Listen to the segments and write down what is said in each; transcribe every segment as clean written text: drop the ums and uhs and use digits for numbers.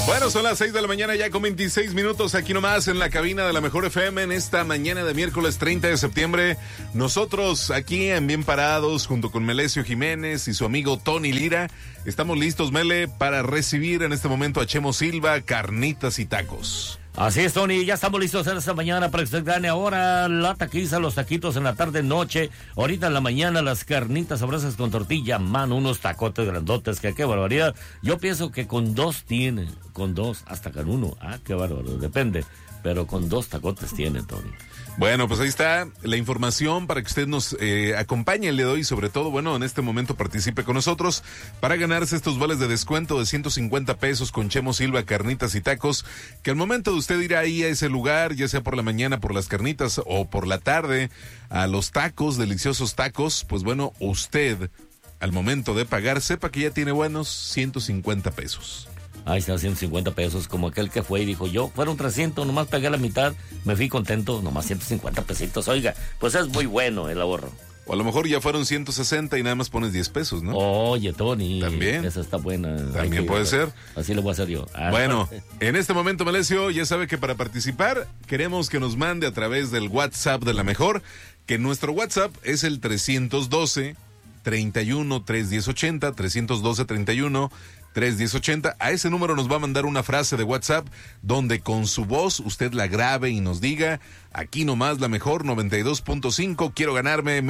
Bueno, son las 6 de la mañana ya con 26 minutos aquí nomás en la cabina de la Mejor FM en esta mañana de miércoles 30 de septiembre. Nosotros aquí en Bien Parados junto con Melesio Jiménez y su amigo Tony Lira. Estamos listos, Mele, para recibir en este momento a Chemo Silva, carnitas y tacos. Así es, Tony, ya estamos listos en esta mañana para que usted gane ahora la taquiza, los taquitos en la tarde, noche, ahorita en la mañana las carnitas sabrosas con tortilla, mano, unos tacotes grandotes, que qué barbaridad. Yo pienso que con dos tiene, con dos, hasta con uno, qué bárbaro, depende, pero con dos tacotes tiene, Tony. Bueno, pues ahí está la información para que usted nos acompañe el día de hoy y sobre todo, bueno, en este momento participe con nosotros para ganarse estos vales de descuento de 150 pesos con Chemo Silva, carnitas y tacos, que al momento de usted ir ahí a ese lugar, ya sea por la mañana por las carnitas o por la tarde a los tacos, deliciosos tacos, pues bueno, usted al momento de pagar sepa que ya tiene buenos 150 pesos. Ahí está, 150 pesos, como aquel que fue y dijo, yo, fueron 300, nomás pagué la mitad, me fui contento, nomás 150 pesitos, oiga, pues es muy bueno el ahorro. O a lo mejor ya fueron 160 y nada más pones 10 pesos, ¿no? Oye, Tony. También. Esa está buena. También puede ser. Así lo voy a hacer yo. Bueno, en este momento, Melesio, ya sabe que para participar queremos que nos mande a través del WhatsApp de la Mejor, que nuestro WhatsApp es el 312 31 31080, 312 31 31080. A ese número nos va a mandar una frase de WhatsApp donde con su voz usted la grabe y nos diga, aquí nomás la Mejor 92.5, quiero ganarme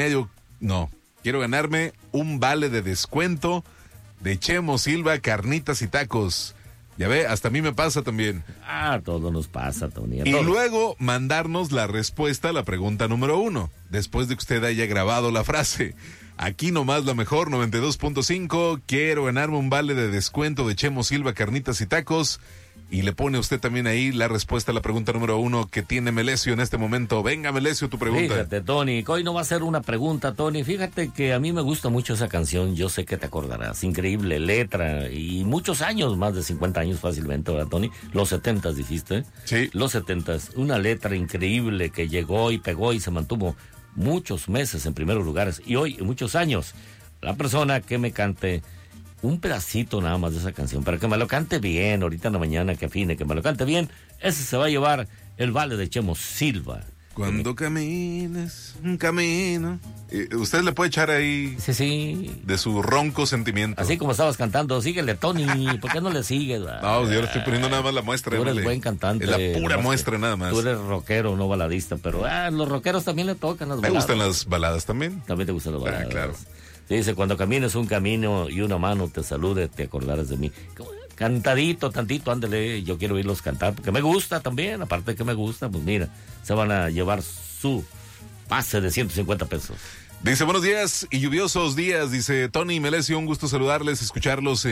un vale de descuento de Chemo Silva, carnitas y tacos. Ya ve, hasta a mí me pasa también. Todo nos pasa, Tony. Y luego mandarnos la respuesta a la pregunta número 1, después de que usted haya grabado la frase. Aquí nomás la Mejor 92.5, quiero ganarme un vale de descuento de Chemo Silva, carnitas y tacos. Y le pone usted también ahí la respuesta a la pregunta número 1 que tiene Melesio en este momento. Venga, Melesio, tu pregunta. Fíjate, Tony, hoy no va a ser una pregunta, Tony. Fíjate que a mí me gusta mucho esa canción, yo sé que te acordarás. Increíble letra y muchos años, más de 50 años fácilmente, ¿verdad, Tony? Los 70s, dijiste. Sí. Los 70s, una letra increíble que llegó y pegó y se mantuvo muchos meses en primeros lugares y hoy muchos años. La persona que me cante un pedacito nada más de esa canción, para que me lo cante bien ahorita en la mañana, que afine, que me lo cante bien, ese se va a llevar el vale de Chemo Silva. Cuando camines un camino, usted le puede echar ahí sí de su ronco sentimiento. Así como estabas cantando, síguele, Tony, ¿por qué no le sigues? No, yo le estoy poniendo nada más la muestra. Tú eres buen cantante. La pura muestra nada más. Tú eres rockero, no baladista, pero los rockeros también le tocan las baladas. Me gustan las baladas también. También te gustan las baladas. Claro. Dice, cuando camines un camino y una mano te salude, te acordarás de mí. Cantadito, tantito, ándele, yo quiero oírlos cantar, porque me gusta también, aparte de que me gusta, pues mira, se van a llevar su pase de 150 pesos. Dice, buenos días y lluviosos días, dice Tony y Melesio, un gusto saludarles, escucharlos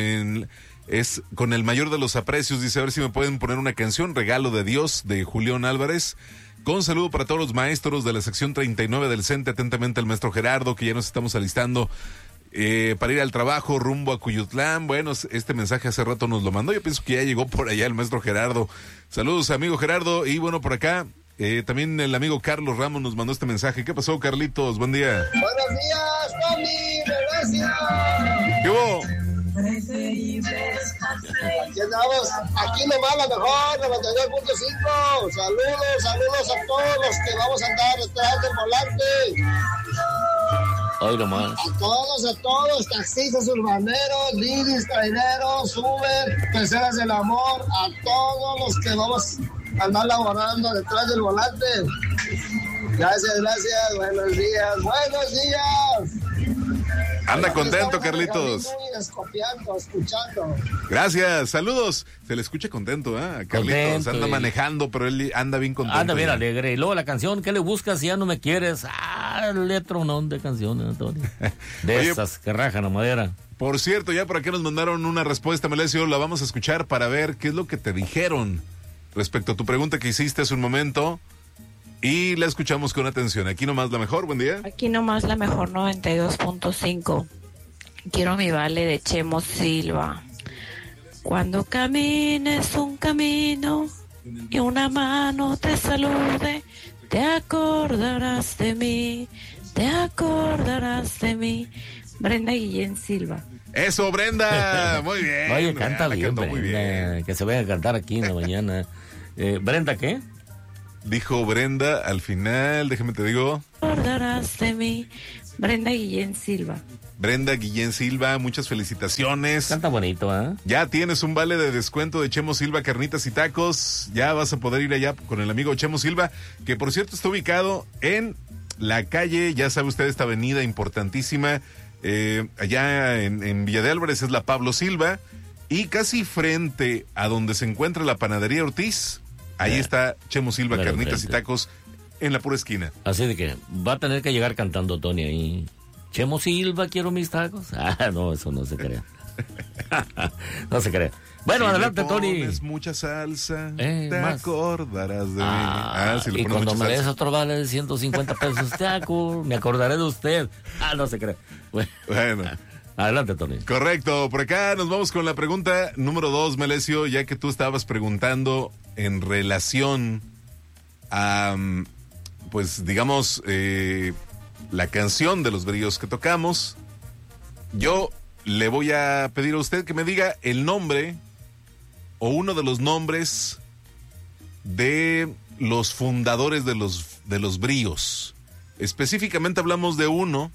es con el mayor de los aprecios, dice, a ver si me pueden poner una canción, Regalo de Dios, de Julián Álvarez. Con saludo para todos los maestros de la sección 39 del CENTE, atentamente el maestro Gerardo, que ya nos estamos alistando para ir al trabajo rumbo a Cuyutlán. Bueno, este mensaje hace rato nos lo mandó, yo pienso que ya llegó por allá el maestro Gerardo. Saludos, amigo Gerardo, y bueno, por acá también el amigo Carlos Ramos nos mandó este mensaje. ¿Qué pasó, Carlitos? Buen día. Buenos días, Tony, gracias. ¿Qué hubo? Aquí andamos, aquí nomás la Mejor 92.5. Saludos a todos los que vamos a andar detrás del volante. Hoy nomás. A todos, taxistas urbaneros, lidis, traineros, Uber, terceras del amor, a todos los que vamos a andar laborando detrás del volante. Gracias, buenos días. Anda contento, Carlitos. Escuchando. Gracias, saludos. Se le escucha contento, Carlitos. Contento, anda manejando, pero él anda bien contento. Anda bien alegre. Y luego la canción, ¿qué le buscas si ya no me quieres? Letronón de canciones, Antonio. De oye, esas que rajan a madera. Por cierto, ya por aquí nos mandaron una respuesta, Melesio. La vamos a escuchar para ver qué es lo que te dijeron respecto a tu pregunta que hiciste hace un momento. Y la escuchamos con atención. Aquí nomás la Mejor, buen día. Aquí nomás la Mejor 92.5. Quiero mi vale de Chemo Silva. Cuando camines un camino y una mano te salude, te acordarás de mí, Brenda Guillén Silva. Eso, Brenda. Muy bien. Oye, canta La bien, cantó muy Brenda. bien. Que se vaya a cantar aquí en la mañana. ¿Brenda qué? Dijo Brenda al final, déjame te digo. Acordarás de mí, Brenda Guillén Silva. Brenda Guillén Silva, muchas felicitaciones. Canta bonito, ¿ah? Ya tienes un vale de descuento de Chemo Silva Carnitas y Tacos. Ya vas a poder ir allá con el amigo Chemo Silva, que por cierto está ubicado en la calle, ya sabe usted, esta avenida importantísima, allá en Villa de Álvarez es la Pablo Silva, y casi frente a donde se encuentra la panadería Ortiz, ahí está Chemo Silva Claro, Carnitas y frente. Tacos en la pura esquina. Así de que va a tener que llegar cantando Tony ahí. Chemo Silva, quiero mis tacos. Ah, no, eso no se crea. No se crea. Bueno, Si adelante, le Tony. pones mucha salsa, te más. acordarás de mí. Si le y pones cuando mucha me des salsa. otro vale de 150 pesos, me acordaré de usted. No se cree. Bueno. Adelante, Tony. Correcto, por acá nos vamos con la pregunta número 2, Melesio, ya que tú estabas preguntando en relación a, pues digamos, la canción de los brillos que tocamos. Yo le voy a pedir a usted que me diga el nombre o uno de los nombres de los fundadores de los bríos. Específicamente hablamos de uno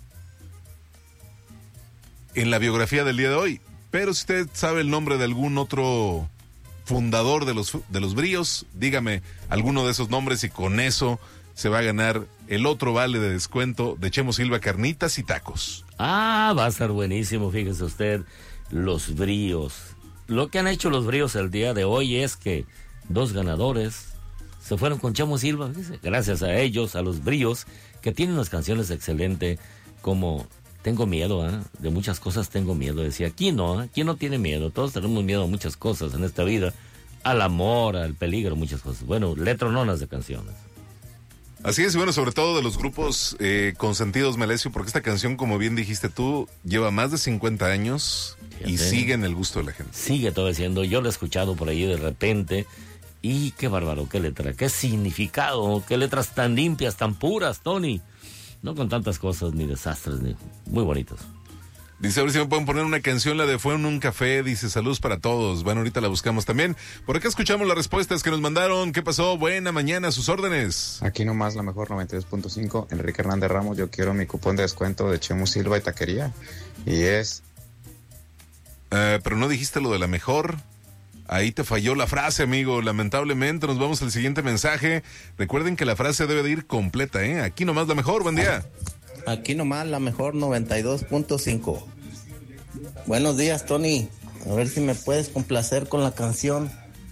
en la biografía del día de hoy, pero si usted sabe el nombre de algún otro fundador de los bríos, dígame alguno de esos nombres y con eso se va a ganar el otro vale de descuento de Chemo Silva Carnitas y Tacos. Va a estar buenísimo, fíjese usted, los bríos. Lo que han hecho los bríos el día de hoy es que 2 ganadores se fueron con Chemo Silva, fíjese, gracias a ellos, a los bríos, que tienen unas canciones excelentes como Tengo miedo, de muchas cosas tengo miedo. Decía, aquí no tiene miedo, todos tenemos miedo a muchas cosas en esta vida, al amor, al peligro, muchas cosas. Bueno, letrononas de canciones. Así es, y bueno, sobre todo de los grupos consentidos, Melesio, porque esta canción, como bien dijiste tú, lleva más de 50 años y Fíjate. sigue en el gusto de la gente. Sigue todo diciendo, yo lo he escuchado por ahí de repente, y qué bárbaro, qué letra, qué significado, qué letras tan limpias, tan puras, Tony. No con tantas cosas, ni desastres, ni muy bonitos. Dice, a ver si me pueden poner una canción, la de Fue en un café, dice, saludos para todos. Bueno, ahorita la buscamos también. Por acá escuchamos las respuestas que nos mandaron. ¿Qué pasó? Buena mañana, sus órdenes. Aquí nomás la mejor 92.5, Enrique Hernández Ramos, yo quiero mi cupón de descuento de Chemo Silva y Taquería. Y es... Pero no dijiste lo de la mejor. Ahí te falló la frase, amigo. Lamentablemente, nos vamos al siguiente mensaje. Recuerden que la frase debe de ir completa, ¿eh? Aquí nomás la mejor, buen día. Aquí nomás la mejor 92.5. Buenos días, Tony. A ver si me puedes complacer con la canción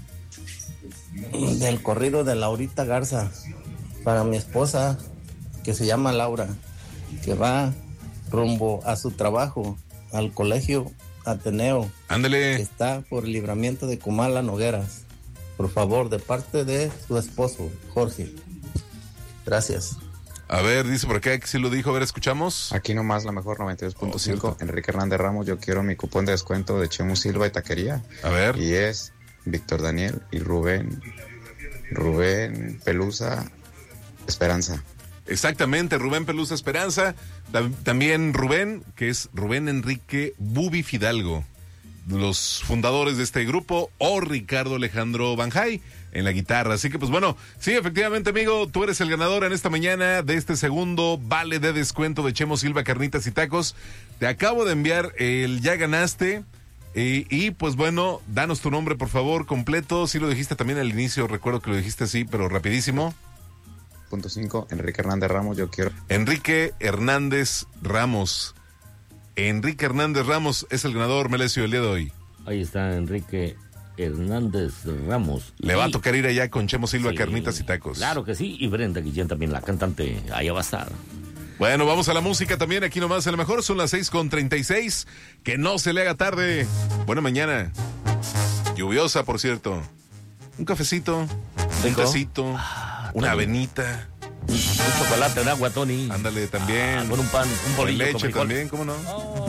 del corrido de Laurita Garza para mi esposa, que se llama Laura, que va rumbo a su trabajo, al colegio Ateneo, que Ándale. está por el libramiento de Comala Nogueras. Por favor, de parte de su esposo, Jorge. Gracias. A ver, dice por acá que sí lo dijo. A ver, escuchamos. Aquí nomás la mejor Oh, 92.5, cierto. Enrique Hernández Ramos, yo quiero mi cupón de descuento de Chemo Silva y Taquería. A ver. Y es Víctor Daniel y Rubén Pelusa Esperanza. Exactamente, Rubén Pelusa Esperanza. También Rubén, que es Rubén Enrique Bubi Fidalgo, los fundadores de este grupo, o Ricardo Alejandro Banjay en la guitarra. Así que pues bueno, sí, efectivamente, amigo, tú eres el ganador en esta mañana de este segundo vale de descuento de Chemo Silva Carnitas y Tacos. Te acabo de enviar el ya ganaste. Y pues bueno, danos tu nombre por favor completo. Sí lo dijiste también al inicio, recuerdo que lo dijiste así, pero rapidísimo. .5, Enrique Hernández Ramos, yo quiero... Enrique Hernández Ramos. Enrique Hernández Ramos es el ganador, Melesio, el día de hoy. Ahí está Enrique Hernández Ramos. Le va a tocar ir allá con Chemo Silva, Sí, Carnitas y Tacos. Claro que sí, y Brenda Guillén también, la cantante, allá va a estar. Bueno, vamos a la música también, aquí nomás a lo mejor son las 6:36. Que no se le haga tarde. Buena mañana. Lluviosa, por cierto. Un cafecito, un ¿Rico? tecito, una avenita. Un chocolate, un agua, Tony. Ándale también. Con un pan, un Con bolillo leche con frijol. también, ¿cómo no?